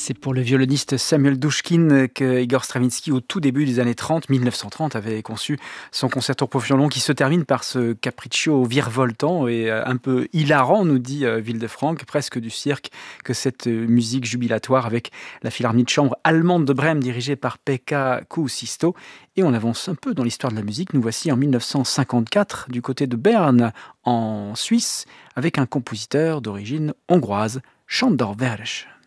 C'est pour le violoniste Samuel Douchkine que Igor Stravinsky, au tout début des années 30, 1930, avait conçu son concerto pour violon qui se termine par ce capriccio virevoltant et un peu hilarant, nous dit Wildefranck, presque du cirque, que cette musique jubilatoire avec la philharmonie de chambre allemande de Brême dirigée par Pekka Kuusisto. Et on avance un peu dans l'histoire de la musique. Nous voici en 1954 du côté de Berne, en Suisse, avec un compositeur d'origine hongroise, Sándor Wers.